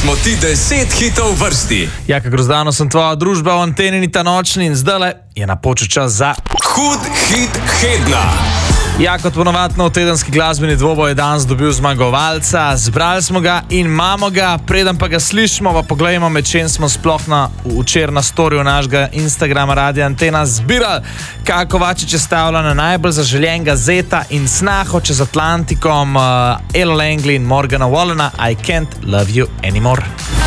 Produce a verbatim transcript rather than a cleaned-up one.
smo ti deset hitov vrsti. Jaka Grozdano sem tvoja družba v anteni ni ta nočni in zdajle je napočil čas za Hud hit Hedna. Ja, kot ponovadno v tedenski glasbeni dvoboj je danes dobil zmagovalca, zbrali smo ga in imamo ga, preden pa ga slišimo, pa pogledajmo, med čem smo sploh na včeraj na storju našega Instagrama Radia Antena zbirali. Kaj Kovačič je stavila na najbolj zaželjenega zeta in snaho čez Atlantikom, uh, Elo Langley in Morgana Wallena, I Can't Love You Anymore.